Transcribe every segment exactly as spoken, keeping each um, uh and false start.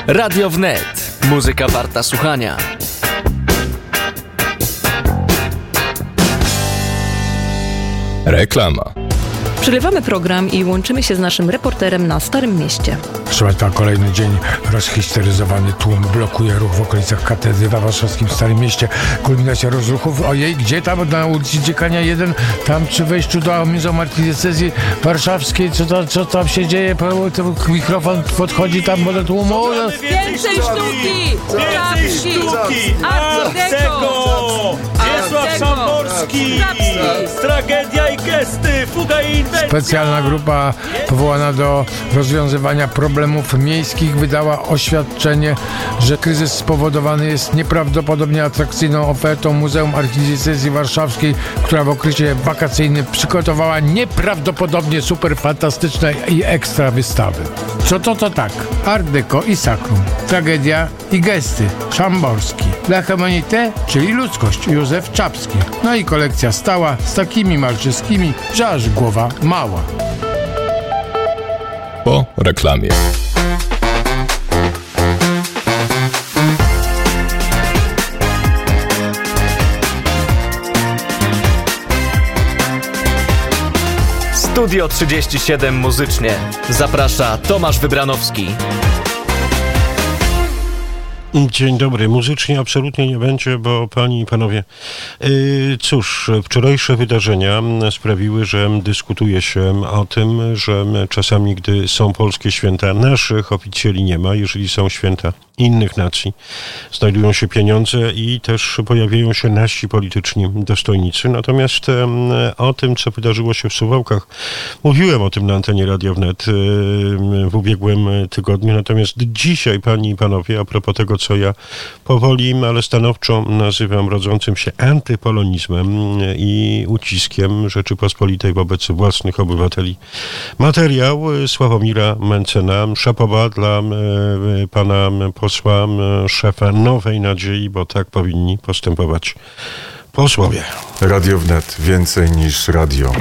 Radio Wnet. Muzyka warta słuchania. Reklama. Przerywamy program i łączymy się z naszym reporterem na Starym Mieście. Słuchajcie, kolejny dzień rozhisteryzowany tłum blokuje ruch w okolicach katedry w warszawskim Starym Mieście. Kulminacja rozruchów. Ojej, gdzie tam? Na ulicy Dziekania jeden, tam przy wejściu do Muzeum Archidiecezji Warszawskiej. Co, to, co tam się dzieje? Mikrofon podchodzi tam do tłumu. Więcej sztuki! Więcej sztuki! Arcego! Wiesław Szamborski! Tragedia i gesty! Fuga i inwencja! Specjalna grupa powołana do rozwiązywania problemów miejskich wydała oświadczenie, że kryzys spowodowany jest nieprawdopodobnie atrakcyjną ofertą Muzeum Archidiecezji Warszawskiej, która w okresie wakacyjnym przygotowała nieprawdopodobnie super fantastyczne i ekstra wystawy. Co to to tak? Art Deco i Sakrum. Tragedia i gesty. Szamborski. La Humanité, czyli ludzkość. Józef Czapski. No i kolekcja stała z takimi malczyskimi, że aż głowa mała. Po reklamie. Studio trzydzieści siedem muzycznie. Zaprasza Tomasz Wybranowski. Dzień dobry. Muzycznie absolutnie nie będzie, bo panie i panowie, yy, cóż, wczorajsze wydarzenia sprawiły, że dyskutuje się o tym, że czasami, gdy są polskie święta, naszych oficjeli nie ma, jeżeli są święta innych nacji, znajdują się pieniądze i też pojawiają się nasi polityczni dostojnicy. Natomiast e, o tym, co wydarzyło się w Suwałkach, mówiłem o tym na antenie Radia Wnet e, w ubiegłym tygodniu. Natomiast dzisiaj, panie i panowie, a propos tego, co ja powoli, ale stanowczo nazywam rodzącym się antypolonizmem i uciskiem Rzeczypospolitej wobec własnych obywateli. Materiał Sławomira Mencena, szapoba dla e, pana posła, szefa Nowej Nadziei, bo tak powinni postępować posłowie. Radio Wnet. Więcej niż radio.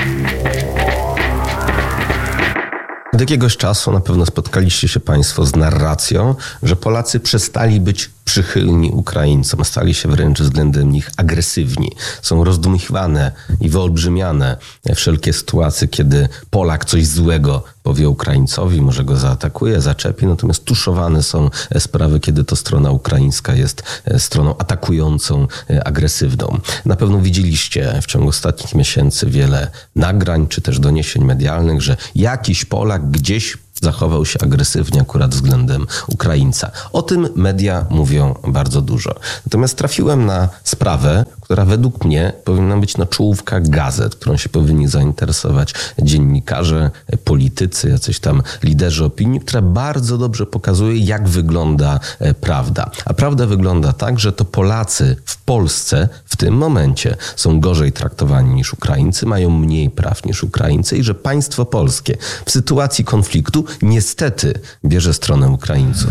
Od jakiegoś czasu na pewno spotkaliście się państwo z narracją, że Polacy przestali być przychylni Ukraińcom, stali się wręcz względem nich agresywni. Są rozdmuchiwane i wyolbrzymiane wszelkie sytuacje, kiedy Polak coś złego powie Ukraińcowi, może go zaatakuje, zaczepi, natomiast tuszowane są sprawy, kiedy to strona ukraińska jest stroną atakującą, agresywną. Na pewno widzieliście w ciągu ostatnich miesięcy wiele nagrań, czy też doniesień medialnych, że jakiś Polak gdzieś zachował się agresywnie akurat względem Ukraińca. O tym media mówią bardzo dużo. Natomiast trafiłem na sprawę, która według mnie powinna być na czołówkach gazet, którą się powinni zainteresować dziennikarze, politycy, jacyś tam liderzy opinii, która bardzo dobrze pokazuje, jak wygląda prawda. A prawda wygląda tak, że to Polacy w Polsce w tym momencie są gorzej traktowani niż Ukraińcy, mają mniej praw niż Ukraińcy i że państwo polskie w sytuacji konfliktu niestety bierze stronę Ukraińców.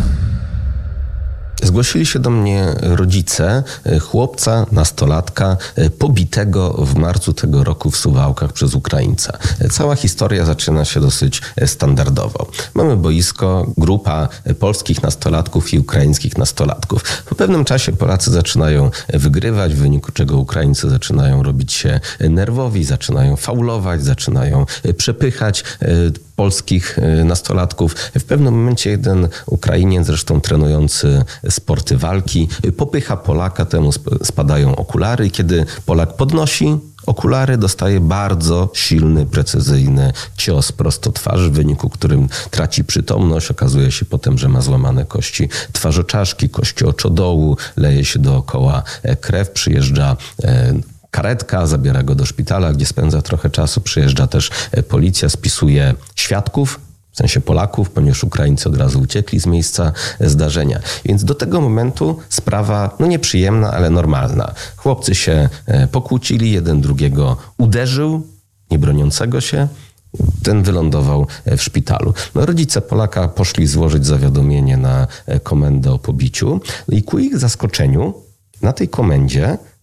Zgłosili się do mnie rodzice chłopca, nastolatka, pobitego w marcu tego roku w Suwałkach przez Ukraińca. Cała historia zaczyna się dosyć standardowo. Mamy boisko, grupa polskich nastolatków i ukraińskich nastolatków. Po pewnym czasie Polacy zaczynają wygrywać, w wyniku czego Ukraińcy zaczynają robić się nerwowi, zaczynają faulować, zaczynają przepychać polskich nastolatków. W pewnym momencie jeden Ukrainiec, zresztą trenujący sporty walki, popycha Polaka, temu spadają okulary i kiedy Polak podnosi okulary, dostaje bardzo silny, precyzyjny cios prosto twarzy, w wyniku którym traci przytomność. Okazuje się potem, że ma złamane kości twarzoczaszki, kości oczodołu, leje się dookoła krew, przyjeżdża karetka, zabiera go do szpitala, gdzie spędza trochę czasu. Przyjeżdża też policja, spisuje świadków, w sensie Polaków, ponieważ Ukraińcy od razu uciekli z miejsca zdarzenia. Więc do tego momentu sprawa, no nieprzyjemna, ale normalna. Chłopcy się pokłócili, jeden drugiego uderzył, nie broniącego się. Ten wylądował w szpitalu. No, rodzice Polaka poszli złożyć zawiadomienie na komendę o pobiciu i ku ich zaskoczeniu na tej komendzie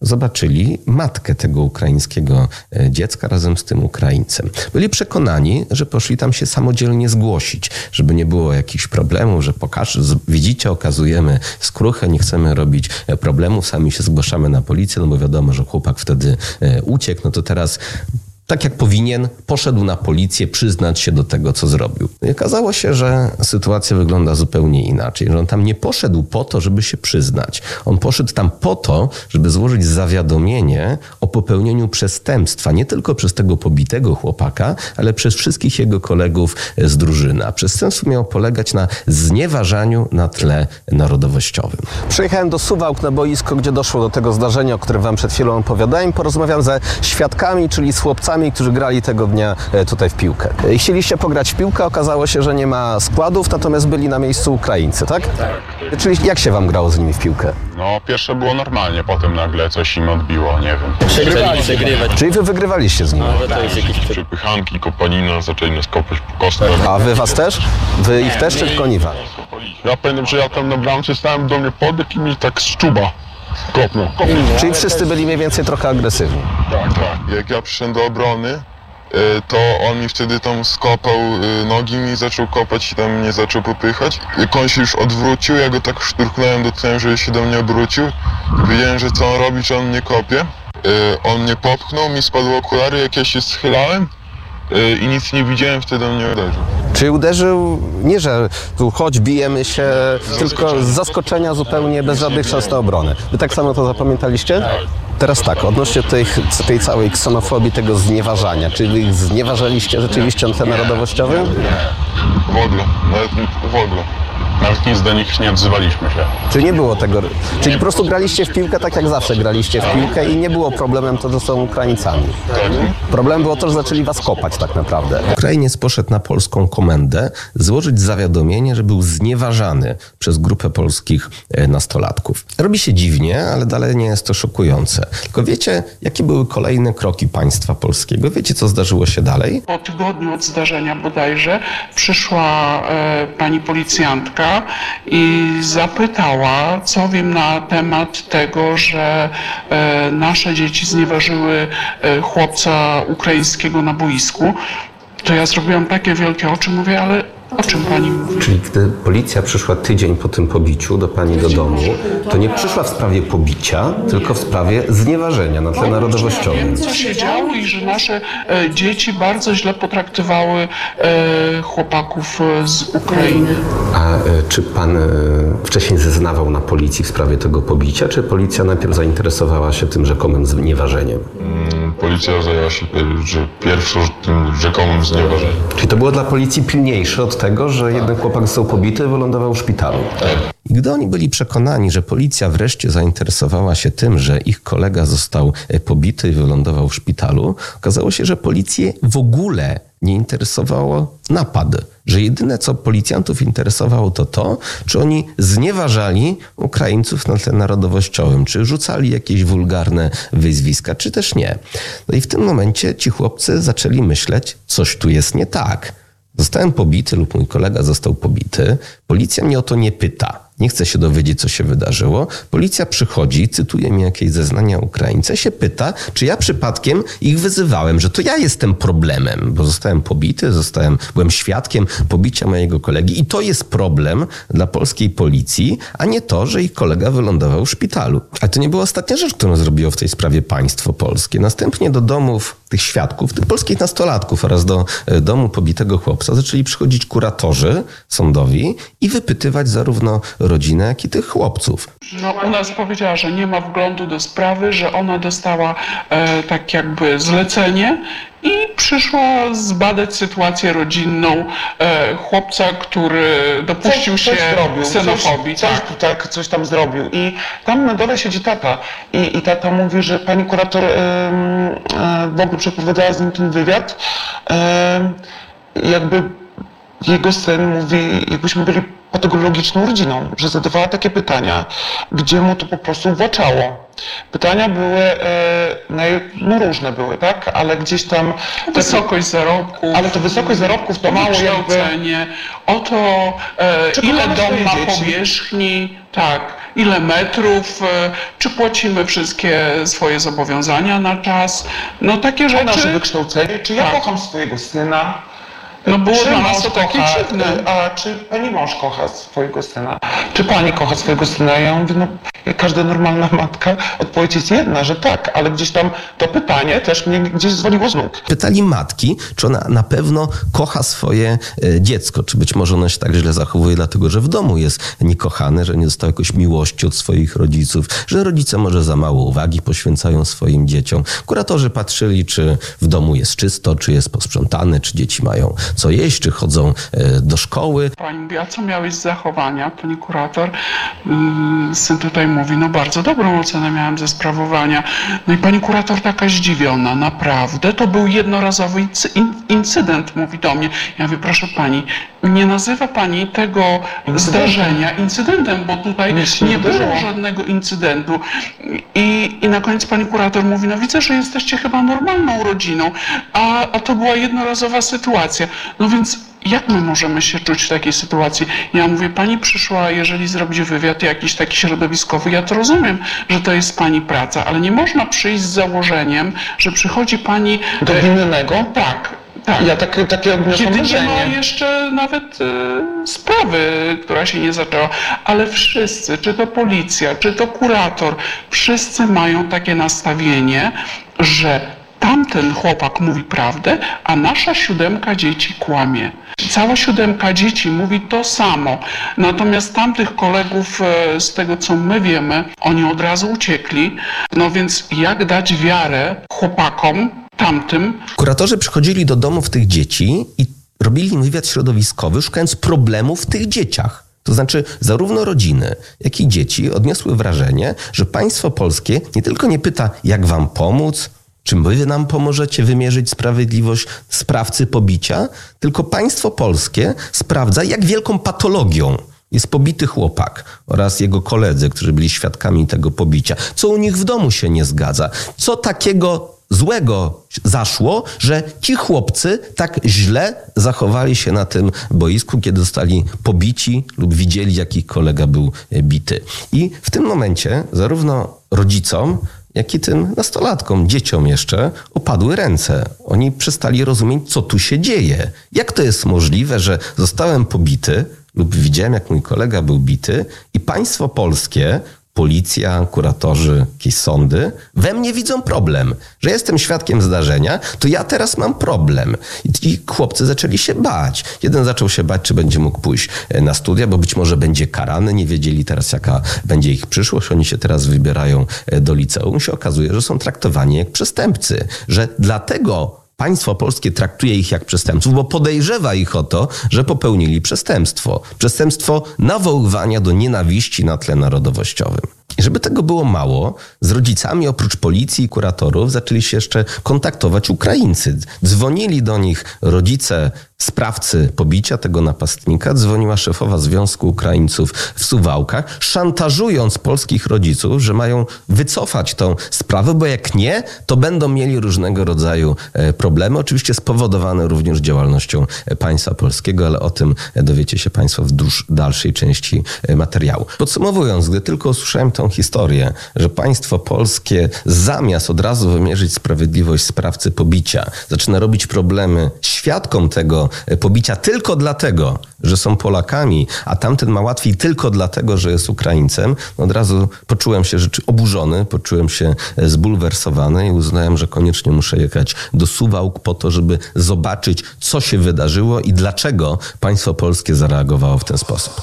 zobaczyli matkę tego ukraińskiego dziecka razem z tym Ukraińcem. Byli przekonani, że poszli tam się samodzielnie zgłosić, żeby nie było jakichś problemów, że pokaż, widzicie, okazujemy skruchę, nie chcemy robić problemów, sami się zgłaszamy na policję, no bo wiadomo, że chłopak wtedy uciekł, no to teraz tak jak powinien, poszedł na policję przyznać się do tego, co zrobił. I okazało się, że sytuacja wygląda zupełnie inaczej, że on tam nie poszedł po to, żeby się przyznać. On poszedł tam po to, żeby złożyć zawiadomienie o popełnieniu przestępstwa, nie tylko przez tego pobitego chłopaka, ale przez wszystkich jego kolegów z drużyny. A przestępstwo miało polegać na znieważaniu na tle narodowościowym. Przyjechałem do Suwałk na boisko, gdzie doszło do tego zdarzenia, o którym wam przed chwilą opowiadałem. Porozmawiam ze świadkami, czyli z chłopcami, którzy grali tego dnia tutaj w piłkę. Chcieliście pograć w piłkę, okazało się, że nie ma składów, natomiast byli na miejscu Ukraińcy, tak? Tak. Czyli jak się wam grało z nimi w piłkę? No, pierwsze było normalnie, potem nagle coś im odbiło, nie wiem. Przegrywali, przegrywać. Czyli wy wygrywaliście z nimi? No, to jest jakieś przepychanki, kopanina, zaczęli nas kopać po kostkach. A wy was też? Wy ich też, czy tylko oni was? Ja pamiętam, że ja tam na bramce stałem, do mnie podbiegł i mi tak z czuba kopnął. Czyli wszyscy byli mniej więcej trochę agresywni? Tak, tak. Jak ja przyszedłem do obrony, to on mi wtedy tam skopał nogi, mi zaczął kopać i tam mnie zaczął popychać. Jak on się już odwrócił, ja go tak szturchnąłem do tyłu, żeby się do mnie obrócił. Wiedziałem, że co on robi, że on mnie kopie. On mnie popchnął, mi spadły okulary, jak ja się schylałem i nic nie widziałem, wtedy on mnie uderzył. Czyli uderzył, nie że tu chodź, bijemy się, tylko z zaskoczenia zupełnie, bez żadnych szans na obronę. Wy tak samo to zapamiętaliście? Teraz tak, odnośnie tej, tej całej ksenofobii, tego znieważania. Czy wy ich znieważaliście rzeczywiście na tle narodowościowym? W ogóle, nawet w ogóle. Nawet nic do nich nie odzywaliśmy się. Czyli nie było tego, czyli po prostu graliście w piłkę tak jak zawsze graliście w piłkę i nie było problemem to, że są Ukraińcami. Tak. Problem było to, że zaczęli was kopać tak naprawdę. Ukrainiec poszedł na polską komendę złożyć zawiadomienie, że był znieważany przez grupę polskich nastolatków. Robi się dziwnie, ale dalej nie jest to szokujące. Tylko wiecie, jakie były kolejne kroki państwa polskiego? Wiecie, co zdarzyło się dalej? Po tygodniu od zdarzenia bodajże przyszła e, pani policjantka i zapytała, co wiem na temat tego, że e, nasze dzieci znieważyły e, chłopca ukraińskiego na boisku. To ja zrobiłam takie wielkie oczy, mówię, ale o czym pani mówi? Czyli gdy policja przyszła tydzień po tym pobiciu do pani do domu, to nie przyszła w sprawie pobicia, tylko w sprawie znieważenia na tle narodowościowym. Wiem, co się działo i że nasze e, dzieci bardzo źle potraktowały e, chłopaków z Ukrainy. A e, czy pan e, wcześniej zeznawał na policji w sprawie tego pobicia, czy policja najpierw zainteresowała się tym rzekomym znieważeniem? Hmm, policja zajęła się że pierwszą tym rzekomym znieważeniem. Czyli to było dla policji pilniejsze od tego, że jeden chłopak został pobity, wylądował w szpitalu. I gdy oni byli przekonani, że policja wreszcie zainteresowała się tym, że ich kolega został pobity i wylądował w szpitalu, okazało się, że policję w ogóle nie interesowało napad. Że jedyne, co policjantów interesowało, to to, czy oni znieważali Ukraińców na tle narodowościowym, czy rzucali jakieś wulgarne wyzwiska, czy też nie. No i w tym momencie ci chłopcy zaczęli myśleć, coś tu jest nie tak. Zostałem pobity lub mój kolega został pobity. Policja mnie o to nie pyta. Nie chce się dowiedzieć, co się wydarzyło. Policja przychodzi, cytuje mi jakieś zeznania Ukraińca, się pyta, czy ja przypadkiem ich wyzywałem, że to ja jestem problemem, bo zostałem pobity, zostałem, byłem świadkiem pobicia mojego kolegi i to jest problem dla polskiej policji, a nie to, że ich kolega wylądował w szpitalu. Ale to nie była ostatnia rzecz, którą zrobiło w tej sprawie państwo polskie. Następnie do domów tych świadków, tych polskich nastolatków oraz do domu pobitego chłopca zaczęli przychodzić kuratorzy sądowi i wypytywać zarówno rodzinę, jak i tych chłopców. No, u nas powiedziała, że nie ma wglądu do sprawy, że ona dostała e, tak jakby zlecenie i przyszła zbadać sytuację rodzinną e, chłopca, który dopuścił coś, coś się zrobił, ksenofobii. Coś, tak. Coś, tak, coś tam zrobił. I tam na dole siedzi tata. I, i tata mówi, że pani kurator e, e, w ogóle przepowiadała z nim ten wywiad. E, jakby jego syn mówi, jakbyśmy byli patologiczną rodziną, że zadawała takie pytania, gdzie mu to po prostu właczało. Pytania były, e, no różne były, tak? Ale gdzieś tam... Wysokość zarobków. Ale to wysokość zarobków to mało jakby... O to, e, ile dom ma dzieci? powierzchni, tak, ile metrów, czy płacimy wszystkie swoje zobowiązania na czas, no takie rzeczy. Nasze wykształcenie, czy ja tak. kocham swojego syna? No było czy dla nas to takie kocha, dziwne. A czy pani mąż kocha swojego syna? Czy pani kocha swojego syna? Ja mówię, no jak każda normalna matka, odpowiedź jest jedna, że tak, ale gdzieś tam to pytanie też mnie gdzieś zwaliło z nóg. Pytali matki, czy ona na pewno kocha swoje e, dziecko, czy być może ona się tak źle zachowuje, dlatego że w domu jest niekochane, że nie dostał jakoś miłości od swoich rodziców, że rodzice może za mało uwagi poświęcają swoim dzieciom. Kuratorzy patrzyli, czy w domu jest czysto, czy jest posprzątane, czy dzieci mają co jeść, czy chodzą e, do szkoły. Pani mówi, a co miałeś z zachowania? Pani kurator, yy, syn tutaj mówi, no bardzo dobrą ocenę miałem ze sprawowania. No i pani kurator taka zdziwiona, naprawdę, to był jednorazowy incy- incydent, mówi do mnie. Ja mówię, proszę pani, nie nazywa pani tego zdarzenia incydentem, bo tutaj nie było żadnego incydentu. I, I na koniec pani kurator mówi, no widzę, że jesteście chyba normalną rodziną, a, a to była jednorazowa sytuacja. No więc jak my możemy się czuć w takiej sytuacji? Ja mówię, pani przyszła, jeżeli zrobić wywiad jakiś taki środowiskowy, ja to rozumiem, że to jest pani praca, ale nie można przyjść z założeniem, że przychodzi pani... Do winnego? Tak. Tak. Ja takie, takie odniosłem Kiedy nie wrażenie. ma jeszcze nawet y, sprawy, która się nie zaczęła, ale wszyscy, czy to policja, czy to kurator, wszyscy mają takie nastawienie, że tamten chłopak mówi prawdę, a nasza siódemka dzieci kłamie. Cała siódemka dzieci mówi to samo. Natomiast tamtych kolegów, z tego co my wiemy, oni od razu uciekli. No więc jak dać wiarę chłopakom tamtym? Kuratorzy przychodzili do domów tych dzieci i robili im wywiad środowiskowy, szukając problemów w tych dzieciach. To znaczy zarówno rodziny, jak i dzieci odniosły wrażenie, że państwo polskie nie tylko nie pyta, jak wam pomóc, czym wy nam pomożecie wymierzyć sprawiedliwość sprawcy pobicia, tylko państwo polskie sprawdza, jak wielką patologią jest pobity chłopak oraz jego koledzy, którzy byli świadkami tego pobicia. Co u nich w domu się nie zgadza? Co takiego złego zaszło, że ci chłopcy tak źle zachowali się na tym boisku, kiedy zostali pobici lub widzieli, jak ich kolega był bity. I w tym momencie zarówno rodzicom, jak i tym nastolatkom, dzieciom jeszcze, opadły ręce. Oni przestali rozumieć, co tu się dzieje. Jak to jest możliwe, że zostałem pobity lub widziałem, jak mój kolega był bity i państwo polskie, policja, kuratorzy, jakieś sądy, we mnie widzą problem, że jestem świadkiem zdarzenia, to ja teraz mam problem. I ci chłopcy zaczęli się bać. Jeden zaczął się bać, czy będzie mógł pójść na studia, bo być może będzie karany, nie wiedzieli teraz, jaka będzie ich przyszłość. Oni się teraz wybierają do liceum. Się okazuje, że są traktowani jak przestępcy, że dlatego państwo polskie traktuje ich jak przestępców, bo podejrzewa ich o to, że popełnili przestępstwo. Przestępstwo nawoływania do nienawiści na tle narodowościowym. I żeby tego było mało, z rodzicami oprócz policji i kuratorów zaczęli się jeszcze kontaktować Ukraińcy. Dzwonili do nich rodzice sprawcy pobicia tego napastnika, dzwoniła szefowa Związku Ukraińców w Suwałkach, szantażując polskich rodziców, że mają wycofać tą sprawę, bo jak nie, to będą mieli różnego rodzaju problemy, oczywiście spowodowane również działalnością państwa polskiego, ale o tym dowiecie się państwo w dalszej części materiału. Podsumowując, gdy tylko usłyszałem tą historię, że państwo polskie zamiast od razu wymierzyć sprawiedliwość sprawcy pobicia, zaczyna robić problemy świadkom tego pobicia tylko dlatego, że są Polakami, a tamten ma łatwiej tylko dlatego, że jest Ukraińcem, no od razu poczułem się rzeczy oburzony, poczułem się zbulwersowany i uznałem, że koniecznie muszę jechać do Suwałk po to, żeby zobaczyć, co się wydarzyło i dlaczego państwo polskie zareagowało w ten sposób.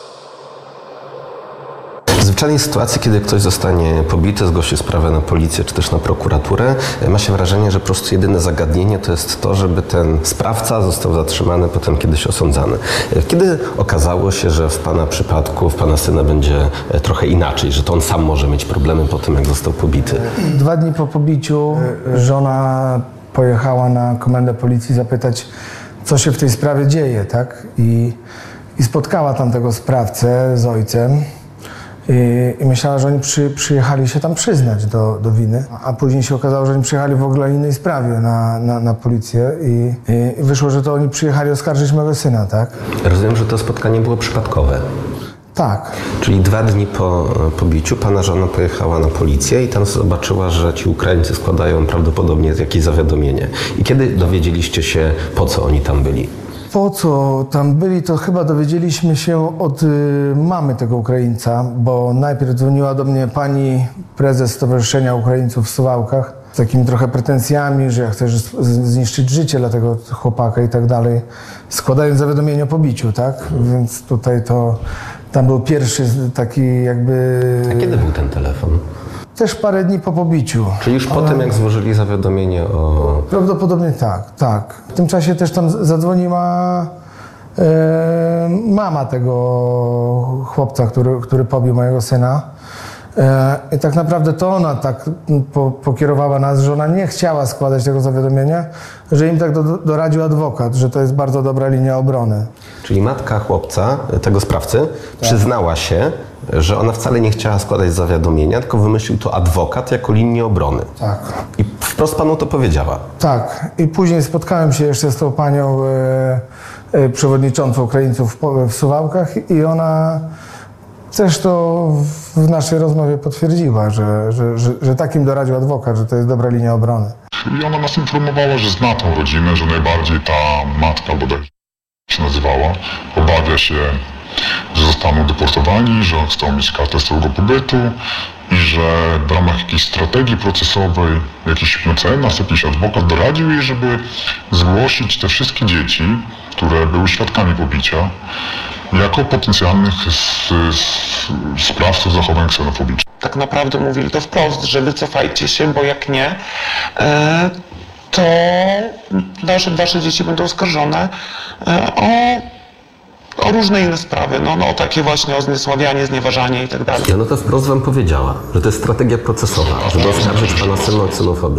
Zwyczajnie w sytuacji, kiedy ktoś zostanie pobity, zgłosi sprawę na policję czy też na prokuraturę, ma się wrażenie, że po prostu jedyne zagadnienie to jest to, żeby ten sprawca został zatrzymany, potem kiedyś osądzany. Kiedy okazało się, że w pana przypadku, w pana syna będzie trochę inaczej, że to on sam może mieć problemy po tym, jak został pobity? Dwa dni po pobiciu żona pojechała na komendę policji zapytać, co się w tej sprawie dzieje, tak? I, i spotkała tam tego sprawcę z ojcem. I, i myślała, że oni przy, przyjechali się tam przyznać do, do winy, a później się okazało, że oni przyjechali w ogóle innej sprawie na, na, na policję i, i wyszło, że to oni przyjechali oskarżyć mojego syna, tak? Rozumiem, że to spotkanie było przypadkowe. Tak. Czyli dwa dni po pobiciu pana żona pojechała na policję i tam zobaczyła, że ci Ukraińcy składają prawdopodobnie jakieś zawiadomienie. I kiedy dowiedzieliście się, po co oni tam byli? Po co tam byli, to chyba dowiedzieliśmy się od y, mamy tego Ukraińca, bo najpierw dzwoniła do mnie pani prezes Stowarzyszenia Ukraińców w Suwałkach z takimi trochę pretensjami, że ja chcę zniszczyć życie dla tego chłopaka i tak dalej, składając zawiadomienie o pobiciu, tak? Więc tutaj to, tam był pierwszy taki jakby... A kiedy był ten telefon? Też parę dni po pobiciu. Czyli już ale... po tym, jak złożyli zawiadomienie o... Prawdopodobnie tak, tak. W tym czasie też tam zadzwoniła e, mama tego chłopca, który, który pobił mojego syna. E, I tak naprawdę to ona tak po, pokierowała nas, że ona nie chciała składać tego zawiadomienia, że im tak do, doradził adwokat, że to jest bardzo dobra linia obrony. Czyli matka chłopca, tego sprawcy, tak, przyznała się, że ona wcale nie chciała składać zawiadomienia, tylko wymyślił to adwokat jako linię obrony. Tak. I wprost panu to powiedziała. Tak. I później spotkałem się jeszcze z tą panią e, e, przewodniczącą Ukraińców w, w Suwałkach i ona też to w naszej rozmowie potwierdziła, że, że, że, że takim doradził adwokat, że to jest dobra linia obrony. I ona nas informowała, że zna tą rodzinę, że najbardziej ta matka, bodaj się nazywała, obawia się, że zostaną deportowani, że chcą mieć kartę stałego pobytu i że w ramach jakiejś strategii procesowej jakiś mecenas, jakiś adwokat doradził jej, żeby zgłosić te wszystkie dzieci, które były świadkami pobicia, jako potencjalnych s- s- sprawców zachowań ksenofobicznych. Tak naprawdę mówili to wprost, że wycofajcie się, bo jak nie, e, to nasze, wasze dzieci będą oskarżone e, o O różne inne sprawy, no, no takie właśnie o zniesławianie, znieważanie i tak dalej. Ja no to wprost wam powiedziała, że to jest strategia procesowa, żeby oskarżyć pana syna o ksenofobię.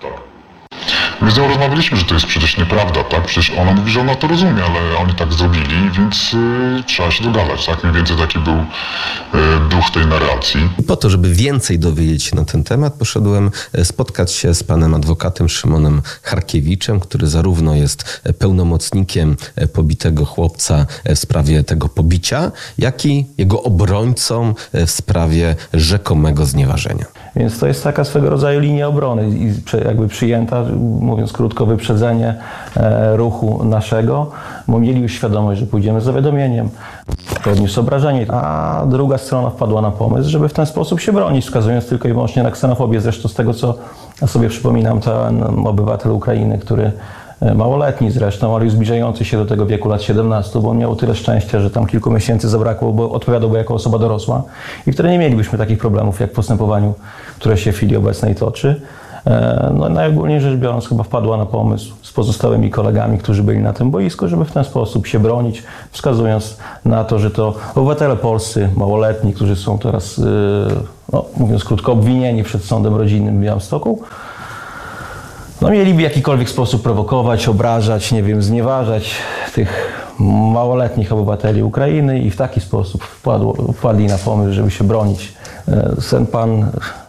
My z nią rozmawialiśmy, że to jest przecież nieprawda, tak? Przecież ona mówi, że ona to rozumie, ale oni tak zrobili, więc y, trzeba się dogadać, tak? Mniej więcej taki był y, duch tej narracji. I po to, żeby więcej dowiedzieć się na ten temat, poszedłem spotkać się z panem adwokatem Szymonem Charkiewiczem, który zarówno jest pełnomocnikiem pobitego chłopca w sprawie tego pobicia, jak i jego obrońcą w sprawie rzekomego znieważenia. Więc to jest taka swego rodzaju linia obrony i jakby przyjęta, mówiąc krótko, wyprzedzenie ruchu naszego, bo mieli już świadomość, że pójdziemy z zawiadomieniem, odniósł obrażenie, a druga strona wpadła na pomysł, żeby w ten sposób się bronić, wskazując tylko i wyłącznie na ksenofobię. Zresztą z tego, co ja sobie przypominam, ten obywatel Ukrainy, który małoletni zresztą, ale już zbliżający się do tego wieku lat siedemnastu, bo on miał tyle szczęścia, że tam kilku miesięcy zabrakło, bo odpowiadałby jako osoba dorosła i wtedy nie mielibyśmy takich problemów jak w postępowaniu, które się w chwili obecnej toczy. No najogólniej rzecz biorąc chyba wpadła na pomysł z pozostałymi kolegami, którzy byli na tym boisku, żeby w ten sposób się bronić, wskazując na to, że to obywatele polscy, małoletni, którzy są teraz, no, mówiąc krótko, obwinieni przed sądem rodzinnym w Białymstoku, no mieliby w jakikolwiek sposób prowokować, obrażać, nie wiem, znieważać tych małoletnich obywateli Ukrainy i w taki sposób wpadło, wpadli na pomysł, żeby się bronić. Ten pan,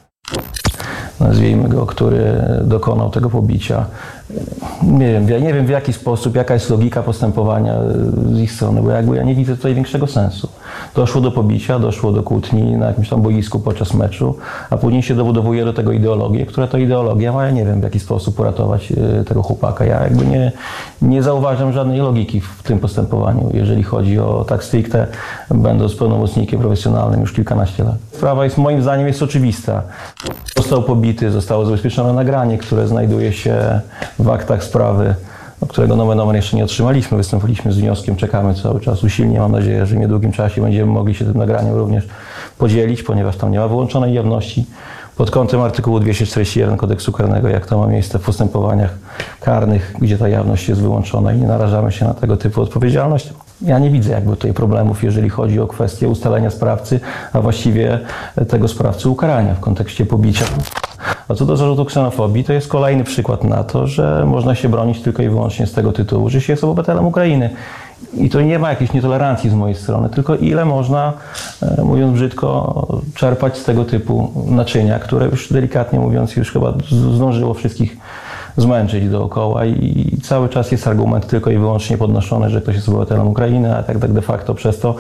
nazwijmy go, który dokonał tego pobicia, nie wiem, ja nie wiem w jaki sposób, jaka jest logika postępowania z ich strony, bo jakby ja nie widzę tutaj większego sensu. Doszło do pobicia, doszło do kłótni na jakimś tam boisku podczas meczu, a później się dobudowuje do tego ideologię, która to ideologia ma, ja nie wiem w jaki sposób uratować tego chłopaka. Ja jakby nie, nie zauważam żadnej logiki w tym postępowaniu, jeżeli chodzi o tak stricte, będąc pełnomocnikiem profesjonalnym już kilkanaście lat. Sprawa jest moim zdaniem jest oczywista. Został pobity, zostało zabezpieczone nagranie, które znajduje się w aktach sprawy, którego nomen omen jeszcze nie otrzymaliśmy. Wystąpiliśmy z wnioskiem, czekamy cały czas usilnie. Mam nadzieję, że w niedługim czasie będziemy mogli się tym nagraniem również podzielić, ponieważ tam nie ma wyłączonej jawności. Pod kątem artykułu dwieście czterdzieści jeden Kodeksu Karnego, jak to ma miejsce w postępowaniach karnych, gdzie ta jawność jest wyłączona i nie narażamy się na tego typu odpowiedzialność. Ja nie widzę jakby tutaj problemów, jeżeli chodzi o kwestię ustalenia sprawcy, a właściwie tego sprawcy ukarania w kontekście pobicia. A co do zarzutu ksenofobii, to jest kolejny przykład na to, że można się bronić tylko i wyłącznie z tego tytułu, że się jest obywatelem Ukrainy. I to nie ma jakiejś nietolerancji z mojej strony, tylko ile można, mówiąc brzydko, czerpać z tego typu naczynia, które już delikatnie mówiąc już chyba zdążyło wszystkich zmęczyć dookoła i cały czas jest argument tylko i wyłącznie podnoszony, że ktoś jest obywatelem Ukrainy, a tak de facto przez to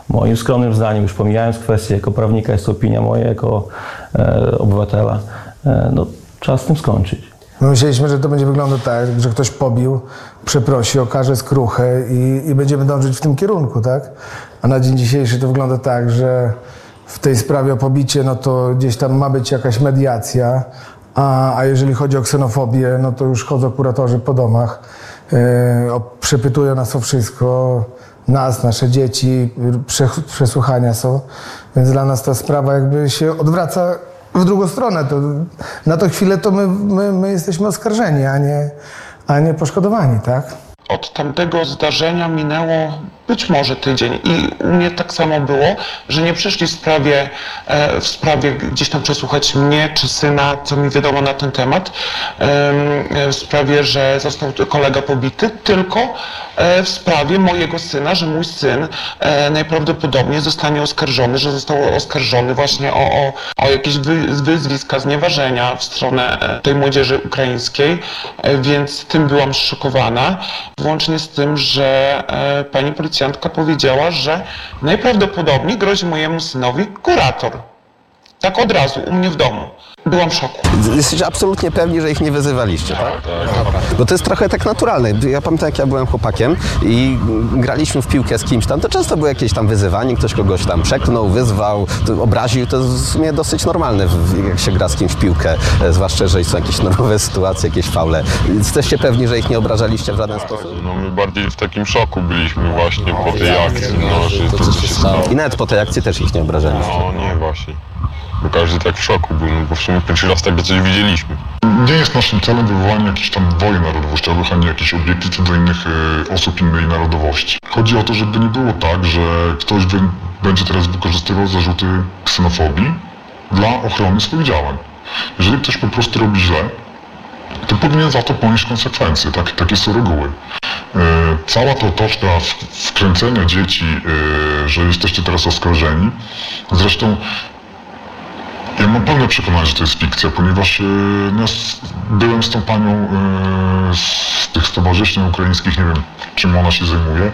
Moim skromnym zdaniem, już pomijając kwestię jako prawnika, jest to opinia moja jako e, obywatela, e, no czas z tym skończyć. My myśleliśmy, że to będzie wyglądać tak, że ktoś pobił, przeprosi, okaże skruchę i, i będziemy dążyć w tym kierunku, tak? A na dzień dzisiejszy to wygląda tak, że w tej sprawie o pobicie, no to gdzieś tam ma być jakaś mediacja, a, a jeżeli chodzi o ksenofobię, no to już chodzą kuratorzy po domach, e, o, przepytują nas o wszystko, nas, nasze dzieci, prze, przesłuchania są, więc dla nas ta sprawa jakby się odwraca w drugą stronę. To, na tę chwilę to my, my, my jesteśmy oskarżeni, a nie, a nie poszkodowani, tak? Od tamtego zdarzenia minęło być może tydzień i u mnie tak samo było, że nie przyszli w sprawie, w sprawie gdzieś tam przesłuchać mnie czy syna, co mi wiadomo na ten temat, w sprawie, że został kolega pobity, tylko w sprawie mojego syna, że mój syn najprawdopodobniej zostanie oskarżony, że został oskarżony właśnie o, o, o jakieś wy, wyzwiska, znieważenia w stronę tej młodzieży ukraińskiej, więc tym byłam zszokowana, włącznie z tym, że pani policjantka powiedziała, że najprawdopodobniej grozi mojemu synowi kurator. Tak od razu, u mnie w domu. Byłam w szoku. Jesteście absolutnie pewni, że ich nie wyzywaliście, tak? tak? Bo to jest trochę tak naturalne. Ja pamiętam, jak ja byłem chłopakiem i graliśmy w piłkę z kimś tam, to często było jakieś tam wyzywanie, ktoś kogoś tam przeknął, wyzwał, obraził. To jest w sumie dosyć normalne, jak się gra z kimś w piłkę, zwłaszcza, że są jakieś nowe sytuacje, jakieś faule. Jesteście pewni, że ich nie obrażaliście w żaden sposób? No my bardziej w takim szoku byliśmy właśnie po tej akcji, no, że to, co się stało. I nawet po tej akcji też ich nie obrażaliście? No nie, właśnie. Bo każdy tak w szoku był, no bo w sumie pierwszy raz takie coś widzieliśmy. Nie jest naszym celem wywołanie jakichś tam wojen narodowościowych, ani jakichś obiekcji do innych y, osób innej narodowości. Chodzi o to, żeby nie było tak, że ktoś by, będzie teraz wykorzystywał zarzuty ksenofobii dla ochrony swoich działań. Jeżeli ktoś po prostu robi źle, to powinien za to ponieść konsekwencje. Tak, takie są reguły. Yy, cała ta otoczka wkręcenia dzieci, yy, że jesteście teraz oskarżeni, zresztą ja mam pełne przekonanie, że to jest fikcja, ponieważ yy, ja byłem z tą panią yy, z tych stowarzyszeń ukraińskich, nie wiem czym ona się zajmuje,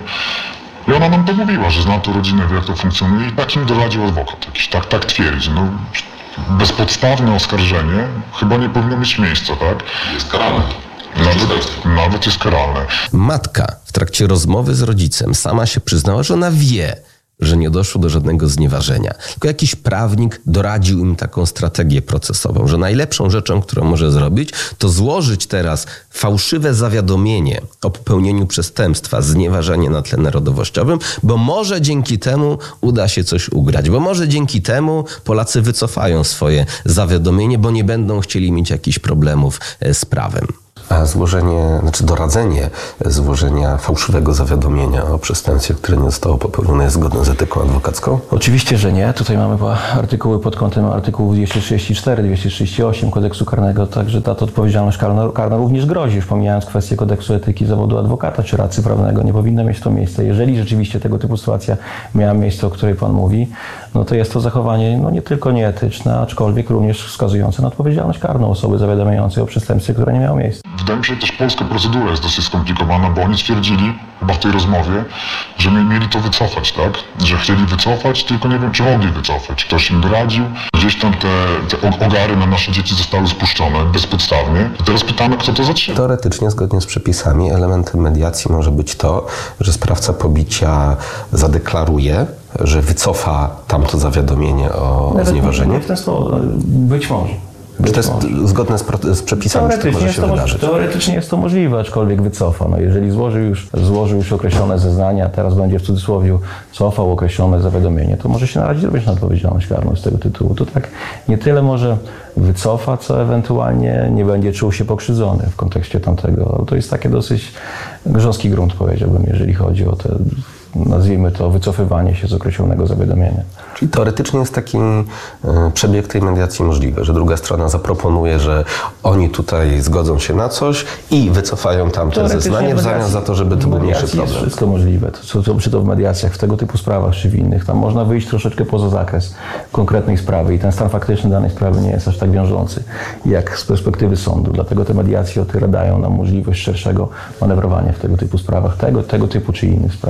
i ona nam to mówiła, że zna tą rodzinę, wie jak to funkcjonuje i tak im doradził adwokat jakiś, tak, tak twierdzi. No, bezpodstawne oskarżenie chyba nie powinno mieć miejsca, tak? Jest karane. Nawet, nawet jest karalne. Matka w trakcie rozmowy z rodzicem sama się przyznała, że ona wie, że nie doszło do żadnego znieważenia. Tylko jakiś prawnik doradził im taką strategię procesową, że najlepszą rzeczą, którą może zrobić, to złożyć teraz fałszywe zawiadomienie o popełnieniu przestępstwa, znieważenie na tle narodowościowym, bo może dzięki temu uda się coś ugrać, bo może dzięki temu Polacy wycofają swoje zawiadomienie, bo nie będą chcieli mieć jakichś problemów z prawem. A złożenie, znaczy doradzenie złożenia fałszywego zawiadomienia o przestępstwie, które nie zostało popełnione, jest zgodne z etyką adwokacką? Oczywiście, że nie. Tutaj mamy artykuły pod kątem artykułów dwieście trzydzieści cztery, dwieście trzydzieści osiem Kodeksu Karnego, także ta to odpowiedzialność karna, karna również grozi, już pomijając kwestię Kodeksu Etyki Zawodu Adwokata czy radcy prawnego. Nie powinno mieć to miejsca. Jeżeli rzeczywiście tego typu sytuacja miała miejsce, o której Pan mówi, no to jest to zachowanie no nie tylko nieetyczne, aczkolwiek również wskazujące na odpowiedzialność karną osoby zawiadamiającej o przestępstwie, które nie miało miejsca. Wydaje mi się, że też polska procedura jest dosyć skomplikowana, bo oni stwierdzili chyba w tej rozmowie, że mieli to wycofać, tak? Że chcieli wycofać, tylko nie wiem, czy mogli wycofać. Ktoś im doradził, gdzieś tam te, te ogary na nasze dzieci zostały spuszczone bezpodstawnie. I teraz pytamy, kto to zatrzyma. Teoretycznie, zgodnie z przepisami, elementem mediacji może być to, że sprawca pobicia zadeklaruje, że wycofa tamto zawiadomienie o Nawet znieważeniu. Nie w ten sposób. Być może. Czy to jest zgodne z, pro, z przepisami, że to może się wydarzyć? Teoretycznie jest to możliwe, aczkolwiek wycofa. No, jeżeli złożył już, złożył już określone zeznania, a teraz będzie w cudzysłowie cofał określone zawiadomienie, to może się narazić również na odpowiedzialność karną z tego tytułu. To tak nie tyle może wycofa, co ewentualnie nie będzie czuł się pokrzywdzony w kontekście tamtego. To jest takie dosyć grząski grunt, powiedziałbym, jeżeli chodzi o te, nazwijmy to, wycofywanie się z określonego zawiadomienia. Czyli teoretycznie jest taki przebieg tej mediacji możliwy, że druga strona zaproponuje, że oni tutaj zgodzą się na coś i wycofają tamte zeznanie w zamian za to, żeby to był mniejszy problem. Jest wszystko możliwe. To, to, czy to w mediacjach, w tego typu sprawach, czy w innych. Tam można wyjść troszeczkę poza zakres konkretnej sprawy i ten stan faktyczny danej sprawy nie jest aż tak wiążący, jak z perspektywy sądu. Dlatego te mediacje otwierają nam możliwość szerszego manewrowania w tego typu sprawach, tego, tego typu czy innych sprawach.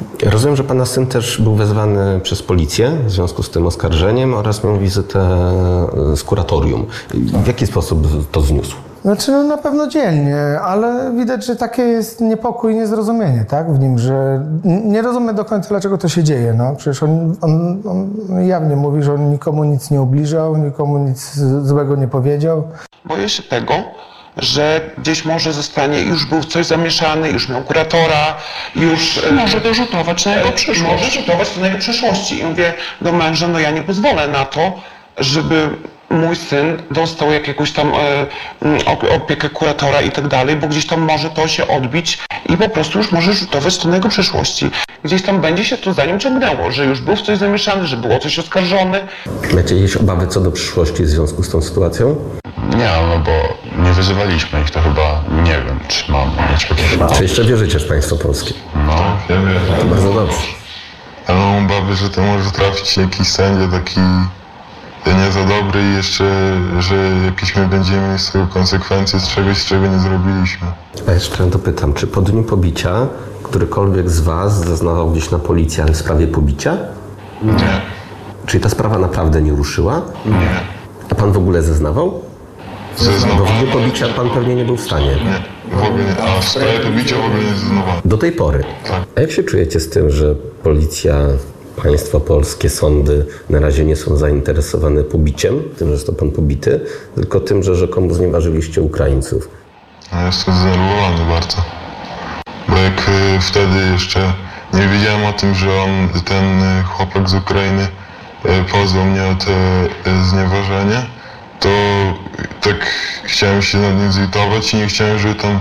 Rozumiem, że pana syn też był wezwany przez policję w związku z tym oskarżeniem oraz miał wizytę z kuratorium. W jaki sposób to zniósł? Znaczy no na pewno dzielnie, ale widać, że takie jest niepokój i niezrozumienie, tak, w nim, że nie rozumie do końca, dlaczego to się dzieje, no. Przecież on, on, on jawnie mówi, że on nikomu nic nie ubliżał, nikomu nic złego nie powiedział. Boję się tego, że gdzieś może zostanie, już był w coś zamieszany, już miał kuratora, już... Może to rzutować na jego przyszłość. Może rzutować na jego przyszłości. I mówię do męża, no ja nie pozwolę na to, żeby mój syn dostał jakąś tam e, opiekę kuratora i tak dalej, bo gdzieś tam może to się odbić i po prostu już może rzutować to na jego przyszłości. Gdzieś tam będzie się to za nim ciągnęło, że już był w coś zamieszany, że było coś oskarżony. Macie jakieś obawy co do przyszłości w związku z tą sytuacją? Nie, no bo nie wyzywaliśmy ich, to chyba nie wiem, czy mam mieć jakieś... Czy jeszcze wierzycie w państwo polskie? No, Ja wierzę. To bardzo dobrze. Ja mam obawy, że to może trafić jakiś sędzia taki nie za dobry i jeszcze, że jakieś my będziemy mieć z tego konsekwencje z czegoś, z czego nie zrobiliśmy. A jeszcze dopytam, czy po dniu pobicia którykolwiek z was zeznawał gdzieś na policji, ale w sprawie pobicia? Nie. Czyli ta sprawa naprawdę nie ruszyła? Nie. A pan w ogóle zeznawał? Zeznawał. Bo w dniu pobicia pan pewnie nie był w stanie. Nie, w ogóle nie. A w sprawie pobicia w ogóle nie zeznawałem. Do tej pory. Tak. A jak się czujecie z tym, że policja, państwo polskie, sądy na razie nie są zainteresowane pobiciem, tym, że jest to pan pobity, tylko tym, że rzekomo znieważyliście Ukraińców? Ja jestem zdenerwowany bardzo. Bo jak y, wtedy jeszcze nie wiedziałem o tym, że on, ten y, chłopak z Ukrainy y, pozwał mnie o to y, znieważenie, to tak chciałem się nad nim zlitować i nie chciałem, żeby tam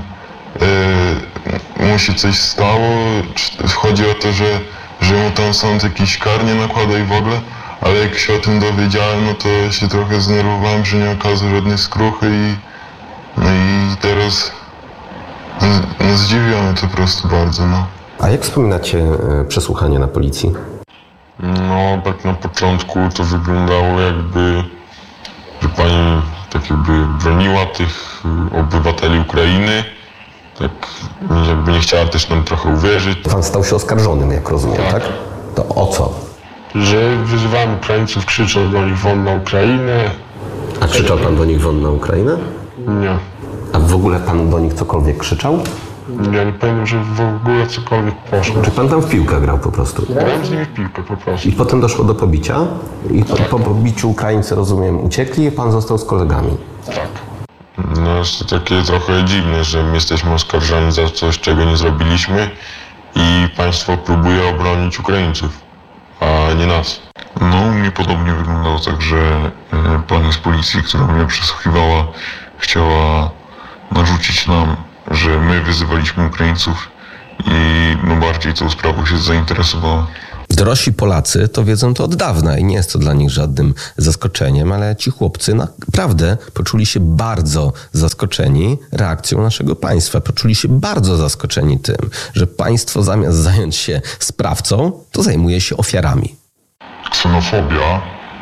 y, mu się coś stało. Chodzi o to, że, że mu tam sąd jakiś kar nie nakłada i w ogóle, ale jak się o tym dowiedziałem, no to się trochę zdenerwowałem, że nie okazał żadnej skruchy i, no i teraz no, no zdziwiony to po prostu bardzo, no. A jak wspominacie e, przesłuchanie na policji? No, tak na początku to wyglądało jakby, że pani tak jakby broniła tych obywateli Ukrainy, tak jakby nie chciała też nam trochę uwierzyć. Pan stał się oskarżonym, jak rozumiem, tak? To o co? Że wyzywałem Ukraińców, krzyczał do nich wolna Ukrainę. A krzyczał pan do nich wolna Ukrainę? Nie. A w ogóle pan do nich cokolwiek krzyczał? Ja nie pamiętam, że w ogóle cokolwiek poszło. Czy pan tam w piłkę grał po prostu? Grałem z nimi w piłkę po prostu. I potem doszło do pobicia? I po, po pobiciu Ukraińcy, rozumiem, uciekli i pan został z kolegami? Tak. No jest to takie trochę dziwne, że my jesteśmy oskarżani za coś, czego nie zrobiliśmy i państwo próbuje obronić Ukraińców, a nie nas. No, u mnie podobnie wyglądało tak, że e, pani z policji, która mnie przesłuchiwała, chciała narzucić nam, że my wyzywaliśmy Ukraińców i no bardziej tą sprawą się zainteresowała. Dorośli Polacy to wiedzą to od dawna i nie jest to dla nich żadnym zaskoczeniem, ale ci chłopcy naprawdę poczuli się bardzo zaskoczeni reakcją naszego państwa. Poczuli się bardzo zaskoczeni tym, że państwo zamiast zająć się sprawcą, to zajmuje się ofiarami. Ksenofobia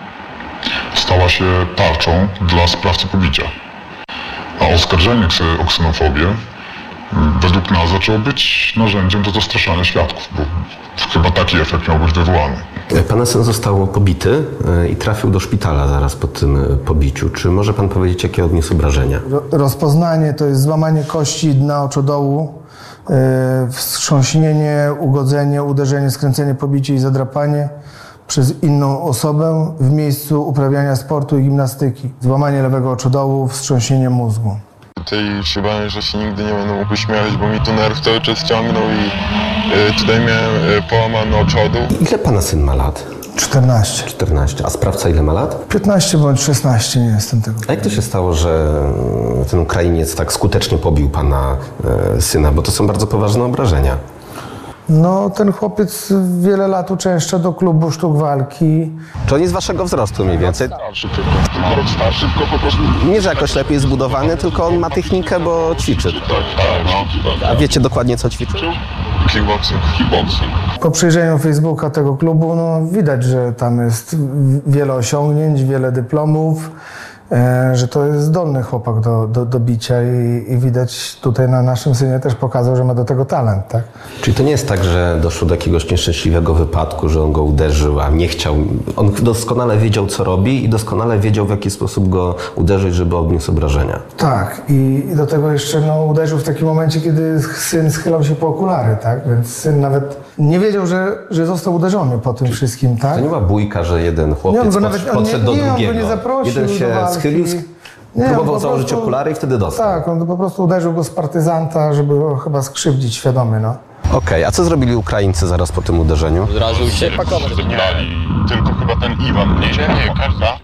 stała się tarczą dla sprawcy pobicia. A oskarżenie o ksenofobię według nas zaczęło być narzędziem do zastraszania świadków, bo chyba taki efekt miał być wywołany. Pana syn został pobity i trafił do szpitala zaraz po tym pobiciu. Czy może pan powiedzieć, jakie odniósł obrażenia? Rozpoznanie to jest złamanie kości dna oczodołu, wstrząśnienie, ugodzenie, uderzenie, skręcenie, pobicie i zadrapanie przez inną osobę w miejscu uprawiania sportu i gimnastyki. Złamanie lewego oczodołu, wstrząśnienie mózgu. Tutaj się bałem, że się nigdy nie będę mógł śmiać, bo mi tu nerw cały czas ciągnął i y, tutaj miałem y, połamany oczodół. Ile pana syn ma lat? czternaście. czternaście. A sprawca ile ma lat? piętnaście bądź szesnaście, nie jestem tego. A jak to się stało, że ten Ukrainiec tak skutecznie pobił pana e, syna? Bo to są bardzo poważne obrażenia. No, ten chłopiec wiele lat uczęszcza do klubu sztuk walki. Czy on jest waszego wzrostu mniej więcej? Starszy tylko, rok starszy, tylko po prostu... Nie, że jakoś lepiej zbudowany, tylko on ma technikę, bo ćwiczy. Tak, tak, no. A wiecie dokładnie, co ćwiczy? Kickboxing. Kickboxing. Po przyjrzeniu Facebooka tego klubu, no widać, że tam jest wiele osiągnięć, wiele dyplomów że to jest zdolny chłopak do, do, do bicia i, i widać tutaj na naszym synie też pokazał, że ma do tego talent, tak? Czyli to nie jest tak, że doszło do jakiegoś nieszczęśliwego wypadku, że on go uderzył, a nie chciał. On doskonale wiedział, co robi i doskonale wiedział, w jaki sposób go uderzyć, żeby odniósł obrażenia. Tak, i, i do tego jeszcze no, uderzył w takim momencie, kiedy syn schylał się po okulary, tak? Więc syn nawet nie wiedział, że, że został uderzony po tym wszystkim, tak? To nie była bójka, że jeden chłopiec nie, nawet, podszedł nie, do drugiego. Nie, on go nie zaprosił. Jeden się do schylił, nie, próbował założyć prostu, okulary i wtedy dostał. Tak, on po prostu uderzył go z partyzanta, żeby go chyba skrzywdzić świadomy, no. Okej, okay, a co zrobili Ukraińcy zaraz po tym uderzeniu? Od razu się pakować. Tylko chyba ten Iwan, nie, nie, każda.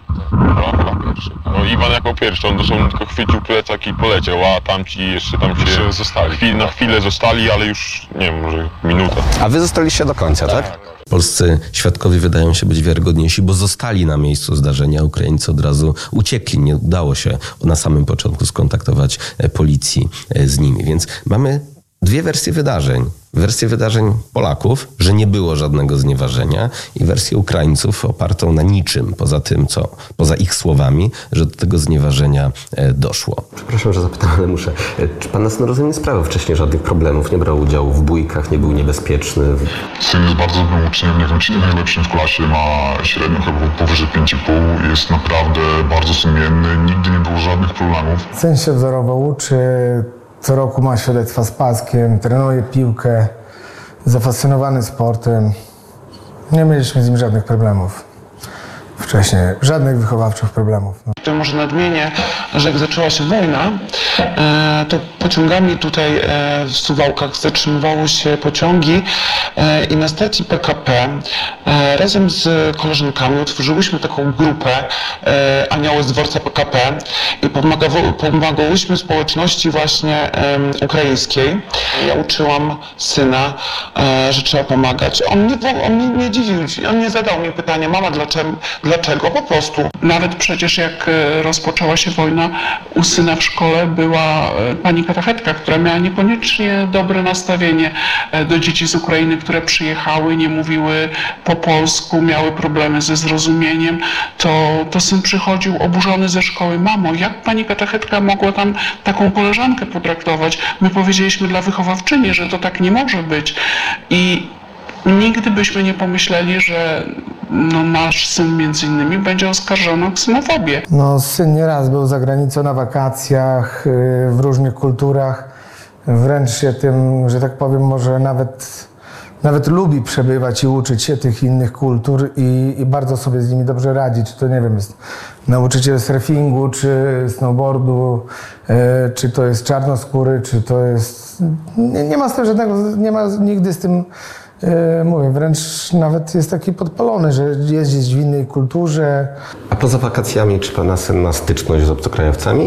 No Iwan jako pierwszy, on dosłownie tylko chwycił plecak i poleciał, a tamci jeszcze tam się zostali. Chwil, na chwilę zostali, ale już, nie wiem, może minutę. A wy zostaliście do końca, tak? tak? Polscy świadkowie wydają się być wiarygodniejsi, bo zostali na miejscu zdarzenia. Ukraińcy od razu uciekli. Nie udało się na samym początku skontaktować policji z nimi. Więc mamy dwie wersje wydarzeń. Wersję wydarzeń Polaków, że nie było żadnego znieważenia, i wersję Ukraińców opartą na niczym, poza tym, co, poza ich słowami, że do tego znieważenia doszło. Przepraszam, że zapytam, ale muszę. Czy pan na syn rozum nie sprawiał wcześniej żadnych problemów? Nie brał udziału w bójkach, nie był niebezpieczny? Syn jest bardzo dobrym uczniem, nie wiem, czy najlepszym w klasie, ma średnią chyba powyżej pięć i pół, jest naprawdę bardzo sumienny, nigdy nie było żadnych problemów. Syn się wzorowo uczy. Co roku ma świadectwa z paskiem, trenuje piłkę, zafascynowany sportem. Nie mieliśmy z nim żadnych problemów wcześniej, żadnych wychowawczych problemów. No. To może nadmienię, że jak zaczęła się wojna, to pociągami tutaj w Suwałkach zatrzymywały się pociągi i na stacji P K P razem z koleżankami utworzyłyśmy taką grupę Anioły z dworca P K P i pomagałyśmy społeczności właśnie ukraińskiej. Ja uczyłam syna, że trzeba pomagać. On nie, on nie, nie dziwił się, on nie zadał mi pytania, mama, dlaczego, dlaczego? Po prostu. Nawet przecież jak rozpoczęła się wojna, u syna w szkole była pani katechetka, która miała niekoniecznie dobre nastawienie do dzieci z Ukrainy, które przyjechały, nie mówiły po polsku, miały problemy ze zrozumieniem. To, to syn przychodził oburzony ze szkoły. Mamo, jak pani katechetka mogła tam taką koleżankę potraktować? My powiedzieliśmy dla wychowawczyni, że to tak nie może być. I nigdy byśmy nie pomyśleli, że no, nasz syn między innymi będzie oskarżony o ksenofobię. No, syn nieraz był za granicą na wakacjach, w różnych kulturach. Wręcz się tym, że tak powiem, może nawet, nawet lubi przebywać i uczyć się tych innych kultur i, i bardzo sobie z nimi dobrze radzi. Czy to, nie wiem, jest nauczyciel surfingu, czy snowboardu, czy to jest czarnoskóry, czy to jest... Nie, nie ma z tym żadnego, nie ma nigdy z tym... Mówię, wręcz nawet jest taki podpalony, że jest gdzieś w innej kulturze. A poza wakacjami, czy pana syn ma styczność z obcokrajowcami?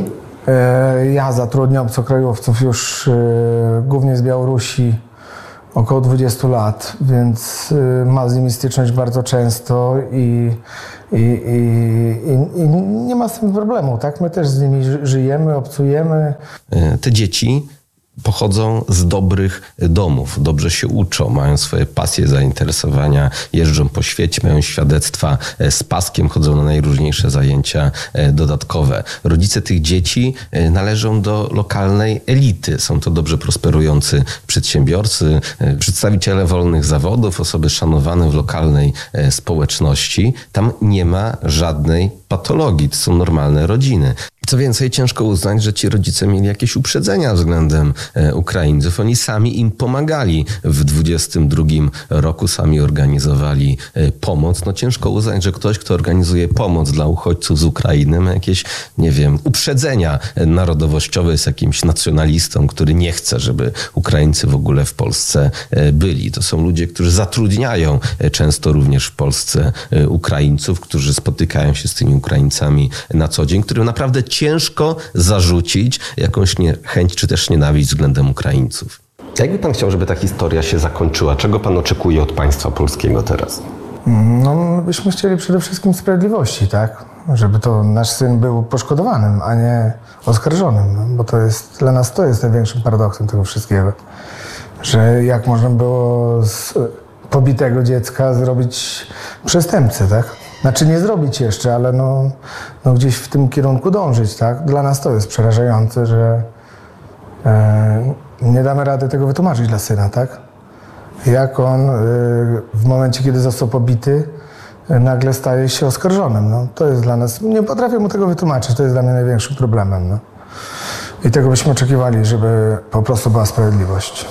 Ja zatrudniam obcokrajowców już głównie z Białorusi około dwudziestu lat, więc ma z nimi styczność bardzo często i, i, i, i, i nie ma z tym problemu, tak? My też z nimi żyjemy, obcujemy. Te dzieci pochodzą z dobrych domów, dobrze się uczą, mają swoje pasje, zainteresowania, jeżdżą po świecie, mają świadectwa z paskiem, chodzą na najróżniejsze zajęcia dodatkowe. Rodzice tych dzieci należą do lokalnej elity. Są to dobrze prosperujący przedsiębiorcy, przedstawiciele wolnych zawodów, osoby szanowane w lokalnej społeczności. Tam nie ma żadnej patologii, to są normalne rodziny. Co więcej, ciężko uznać, że ci rodzice mieli jakieś uprzedzenia względem Ukraińców. Oni sami im pomagali w dwudziestym drugim roku, sami organizowali pomoc. No ciężko uznać, że ktoś, kto organizuje pomoc dla uchodźców z Ukrainy, ma jakieś, nie wiem, uprzedzenia narodowościowe, jest jakimś nacjonalistą, który nie chce, żeby Ukraińcy w ogóle w Polsce byli. To są ludzie, którzy zatrudniają często również w Polsce Ukraińców, którzy spotykają się z tymi Ukraińcami na co dzień, którym naprawdę ciężko zarzucić jakąś niechęć czy też nienawiść względem Ukraińców. Jakby pan chciał, żeby ta historia się zakończyła? Czego pan oczekuje od państwa polskiego teraz? No, my byśmy chcieli przede wszystkim sprawiedliwości, tak? Żeby to nasz syn był poszkodowanym, a nie oskarżonym, no, bo to jest, dla nas to jest największym paradoksem tego wszystkiego. Że jak można było z pobitego dziecka zrobić przestępcę, tak? Znaczy nie zrobić jeszcze, ale no, no gdzieś w tym kierunku dążyć, tak? Dla nas to jest przerażające, że e, nie damy rady tego wytłumaczyć dla syna, tak? Jak on e, w momencie, kiedy został pobity, e, nagle staje się oskarżonym. No, to jest dla nas, nie potrafię mu tego wytłumaczyć, to jest dla mnie największym problemem. No. I tego byśmy oczekiwali, żeby po prostu była sprawiedliwość.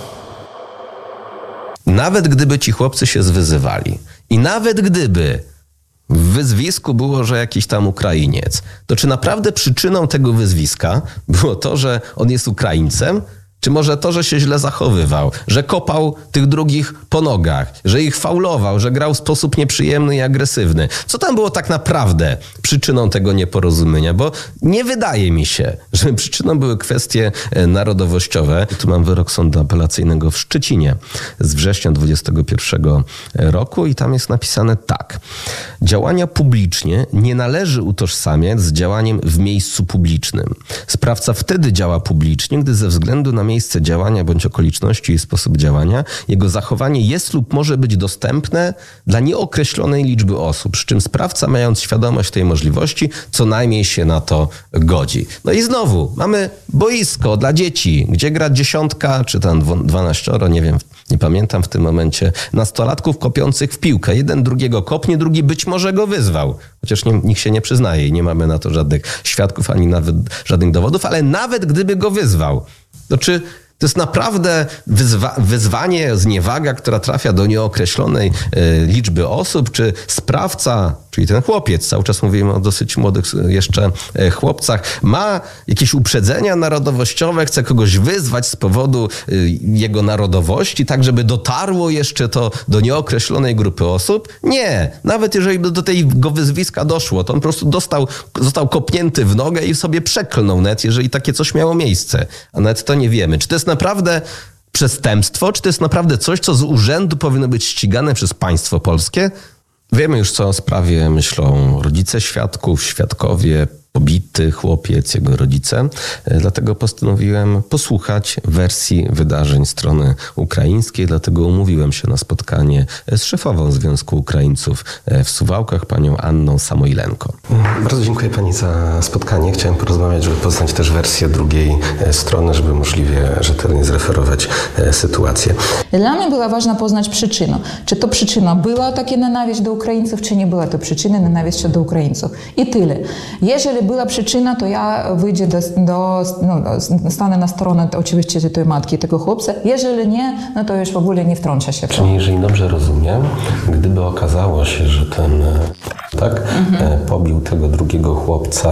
Nawet gdyby ci chłopcy się zwyzywali i nawet gdyby w wyzwisku było, że jakiś tam Ukrainiec, to czy naprawdę przyczyną tego wyzwiska było to, że on jest Ukraińcem? Czy może to, że się źle zachowywał, że kopał tych drugich po nogach, że ich faulował, że grał w sposób nieprzyjemny i agresywny? Co tam było tak naprawdę przyczyną tego nieporozumienia? Bo nie wydaje mi się, że przyczyną były kwestie narodowościowe. Tu mam wyrok sądu apelacyjnego w Szczecinie z września dwudziestego pierwszego roku i tam jest napisane tak. Działania publicznie nie należy utożsamiać z działaniem w miejscu publicznym. Sprawca wtedy działa publicznie, gdy ze względu na miejsce działania bądź okoliczności i sposób działania, jego zachowanie jest lub może być dostępne dla nieokreślonej liczby osób, przy czym sprawca, mając świadomość tej możliwości, co najmniej się na to godzi. No i znowu, mamy boisko dla dzieci, gdzie gra dziesiątka, czy tam dwanaścioro, nie wiem, nie pamiętam w tym momencie, nastolatków kopiących w piłkę. Jeden drugiego kopnie, drugi być może go wyzwał. Chociaż nie, nikt się nie przyznaje i nie mamy na to żadnych świadków, ani nawet żadnych dowodów, ale nawet gdyby go wyzwał, to czy to jest naprawdę wyzwa- wyzwanie, zniewaga, która trafia do nieokreślonej y, liczby osób, czy sprawca, czyli ten chłopiec, cały czas mówimy o dosyć młodych jeszcze y, chłopcach, ma jakieś uprzedzenia narodowościowe, chce kogoś wyzwać z powodu y, jego narodowości, tak żeby dotarło jeszcze to do nieokreślonej grupy osób? Nie. Nawet jeżeli by do tego wyzwiska doszło, to on po prostu dostał, został kopnięty w nogę i sobie przeklnął net, jeżeli takie coś miało miejsce. A nawet to nie wiemy. Czy to jest naprawdę przestępstwo, czy to jest naprawdę coś, co z urzędu powinno być ścigane przez państwo polskie? Wiemy już, co o sprawie myślą rodzice świadków, świadkowie, pobity chłopiec, jego rodzice. Dlatego postanowiłem posłuchać wersji wydarzeń strony ukraińskiej, dlatego umówiłem się na spotkanie z szefową Związku Ukraińców w Suwałkach, panią Anną Samojlenko. Bardzo dziękuję pani za spotkanie. Chciałem porozmawiać, żeby poznać też wersję drugiej strony, żeby możliwie rzetelnie zreferować sytuację. Dla mnie było ważne poznać przyczynę. Czy to przyczyna była taka nienawiść do Ukraińców, czy nie była to przyczyna nienawiści do Ukraińców. I tyle. Jeżeli była przyczyna, to ja wyjdę do, do no, stanę na stronę oczywiście tej matki, tego chłopca. Jeżeli nie, no to już w ogóle nie wtrąca się w to. Czyli jeżeli dobrze rozumiem, gdyby okazało się, że ten tak, mhm. pobił tego drugiego chłopca,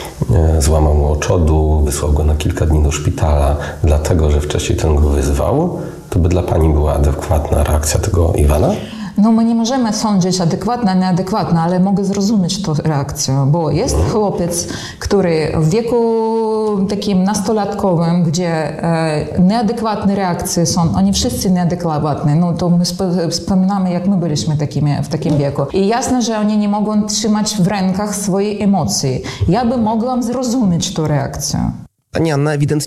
złamał mu oczodu, wysłał go na kilka dni do szpitala, dlatego, że wcześniej ten go wyzwał, to by dla pani była adekwatna reakcja tego Iwana? No my nie możemy sądzić adekwatna, nieadekwatna, ale mogę zrozumieć tę reakcję, bo jest chłopiec, który w wieku takim nastolatkowym, gdzie e, nieadekwatne reakcje są, oni wszyscy nieadekwatne, no to my wspominamy, jak my byliśmy takimi, w takim wieku. I jasne, że oni nie mogą trzymać w rękach swojej emocji. Ja bym mogła zrozumieć tę reakcję. Pani Anna ewidentnie